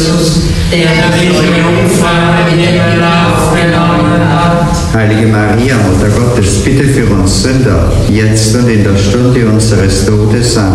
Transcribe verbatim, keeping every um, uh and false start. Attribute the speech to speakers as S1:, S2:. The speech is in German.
S1: Christus, der durch die Jungfrau in den Himmel aufgenommen hat.
S2: Heilige Maria, Mutter Gottes, bitte für uns Sünder, jetzt und in der Stunde unseres Todes. Amen.